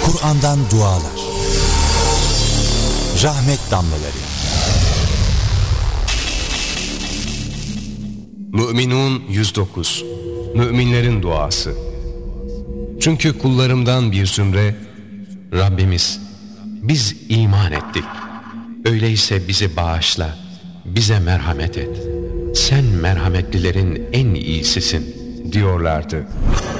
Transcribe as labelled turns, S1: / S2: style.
S1: Kur'an'dan dualar. Rahmet damlaları.
S2: Mü'minun 109. Müminlerin duası. Çünkü kullarımdan bir zümre, Rabbimiz, biz iman ettik. Öyleyse bizi bağışla, bize merhamet et. Sen merhametlilerin en iyisisin diyorlardı.